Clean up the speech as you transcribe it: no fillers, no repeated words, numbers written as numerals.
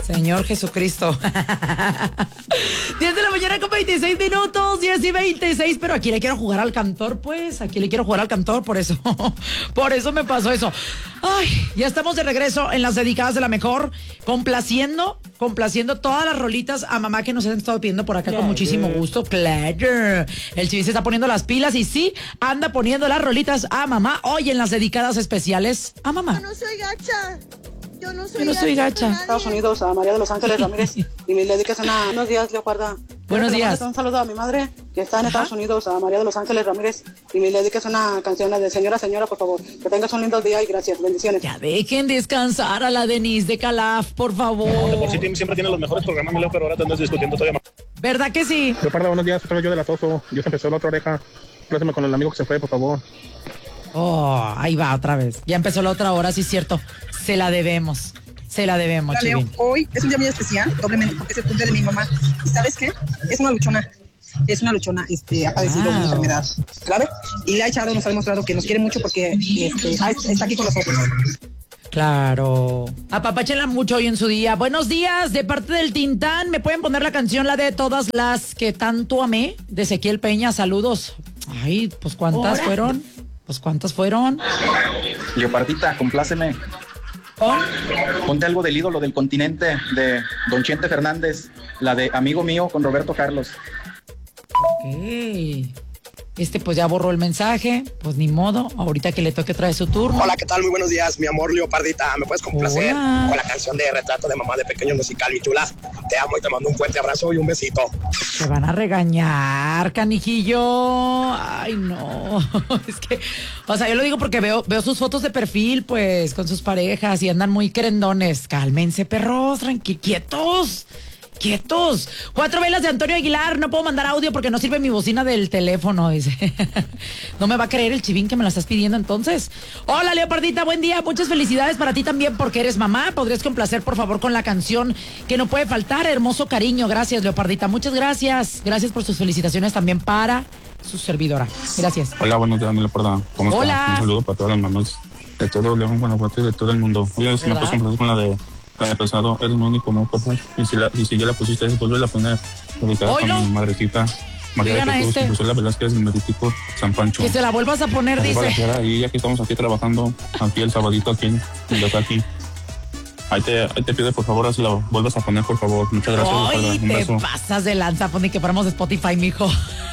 Señor Jesucristo. 10 de la mañana con 26 minutos, 10 y 26, pero aquí le quiero jugar al cantor, pues, aquí le quiero jugar al cantor, por eso me pasó eso. Ay, ya estamos de regreso en las dedicadas de la mejor, complaciendo todas las rolitas a mamá que nos han estado pidiendo por acá con muchísimo gusto. Claro. El Chivis se está poniendo las pilas y sí, anda poniendo las rolitas a mamá hoy en las dedicadas especiales a mamá. Yo no soy gacha. Yo no soy gacha. Estados Unidos, a María de los Ángeles Ramírez. Y me dedicas buenos días, Leoparda. Buenos días. Un saludo a mi madre, que está en Estados Unidos, a María de los Ángeles Ramírez. Y me dedicas una canción de Señora, por favor. Que tengas un lindo día y gracias. Bendiciones. Ya dejen descansar a la Denise de Calaf, por favor. De por sí siempre tiene los mejores programas, Leo, pero ahora te andas discutiendo todavía más. ¿Verdad que sí? Leoparda, buenos días. Otra vez yo de la Soso. Yo se empezó la otra oreja. Plásame con el amigo que se fue, por favor. Oh, ahí va otra vez. Ya empezó la otra hora, sí es cierto. Se la debemos, Leo, hoy es un día muy especial, doblemente, porque es el cumple de mi mamá. ¿Y sabes qué? Es una luchona, ha padecido una enfermedad grave. Y la Charo nos ha demostrado que nos quiere mucho porque está aquí con nosotros. Claro. Apapáchenla mucho hoy en su día. Buenos días, de parte del Tintán. ¿Me pueden poner la canción, la de todas las que tanto amé? De Ezequiel Peña, saludos. Ay, pues ¿cuántas fueron? Leopardita, compláceme. Ponte algo del ídolo del continente de Don Chente Fernández, la de Amigo Mío con Roberto Carlos. Ok. Pues ya borró el mensaje, pues ni modo, ahorita que le toque traer su turno. Hola, ¿qué tal? Muy buenos días, mi amor Leopardita. ¿Me puedes complacer con la canción de Retrato de Mamá de Pequeño Musical, mi chula? Te amo y te mando un fuerte abrazo y un besito. Te van a regañar, canijillo. Ay, no. Es que, o sea, yo lo digo porque veo sus fotos de perfil, pues, con sus parejas y andan muy querendones. Cálmense, perros, quietos. 4 velas de Antonio Aguilar. No puedo mandar audio porque no sirve mi bocina del teléfono, dice. No me va a creer el chivín que me la estás pidiendo entonces. Hola, Leopardita, buen día. Muchas felicidades para ti también porque eres mamá. ¿Podrías complacer, por favor, con la canción que no puede faltar? Hermoso cariño. Gracias, Leopardita. Muchas gracias. Gracias por sus felicitaciones también para su servidora. Gracias. Hola, buenos días, Leoparda. ¿Cómo Hola. estás? Un saludo para todas las mamás de todo León, Guanajuato y de todo el mundo. Oye, si me puedes complacer con la de pasado, eres mi único amor, papá. Y si ya la pusiste, vuelve a poner. Dedicada con mi madrecita, María de Jesús, Lucela Velázquez, del Meritico, San Pancho. Que se la vuelvas a poner, dice. Y ya que estamos aquí trabajando, aquí el sabadito, aquí Ahí te pido, por favor, si la vuelvas a poner, por favor. Muchas gracias. Ay, te pasas de lanza, pon que fuéramos de Spotify, mijo.